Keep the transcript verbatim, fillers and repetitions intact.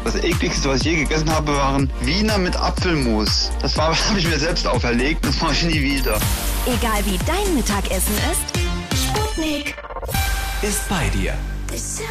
Das ekligste, was ich je gegessen habe, waren Wiener mit Apfelmus. Das war, habe ich mir selbst auferlegt, das mache ich nie wieder. Egal wie dein Mittagessen ist, Sputnik Ist bei dir.